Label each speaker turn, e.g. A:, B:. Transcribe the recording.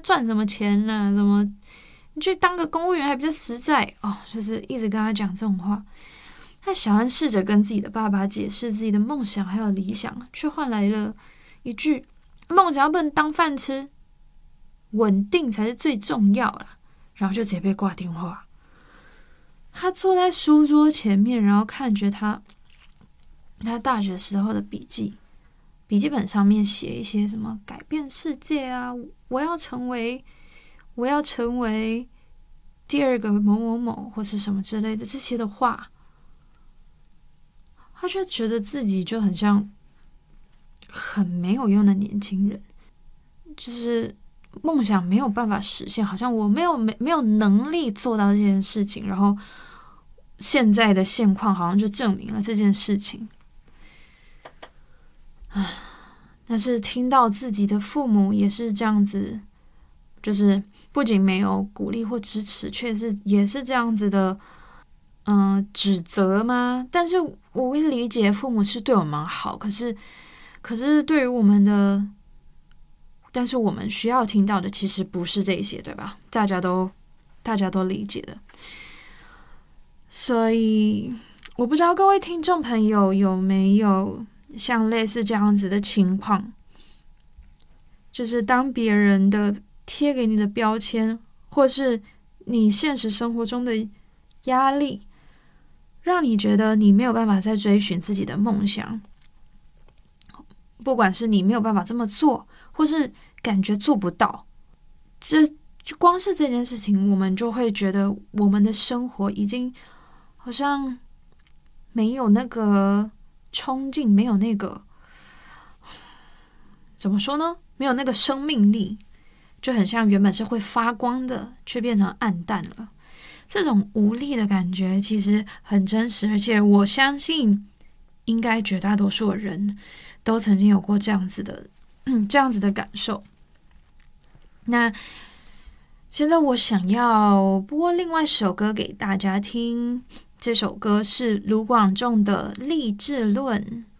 A: 赚什么钱啊？怎么你去当个公务员还比较实在哦？就是一直跟他讲这种话。那小安试着跟自己的爸爸解释自己的梦想还有理想，却换来了一句：“梦想要不能当饭吃，稳定才是最重要啦。”然后就直接被挂电话。他坐在书桌前面，然后看着他大学时候的笔记本上面写一些什么改变世界啊，我要成为第二个某某某或是什么之类的这些的话，他就觉得自己就很像很没有用的年轻人，就是梦想没有办法实现，好像我没有能力做到这件事情，然后现在的现况好像就证明了这件事情。但是听到自己的父母也是这样子，就是不仅没有鼓励或支持，也是这样子的，指责吗？但是我会理解父母是对我们好，可是对于我们的，但是我们需要听到的其实不是这些，对吧？大家都理解的。所以我不知道各位听众朋友有没有像类似这样子的情况，就是当别人的贴给你的标签，或是你现实生活中的压力，让你觉得你没有办法再追寻自己的梦想，不管是你没有办法这么做，或是感觉做不到，这就光是这件事情，我们就会觉得我们的生活已经好像没有那个冲劲，没有那个怎么说呢？没有那个生命力，就很像原本是会发光的，却变成暗淡了。这种无力的感觉其实很真实，而且我相信，应该绝大多数的人都曾经有过这样子的感受。那现在我想要播另外一首歌给大家听，这首歌是卢广仲的《励志论》。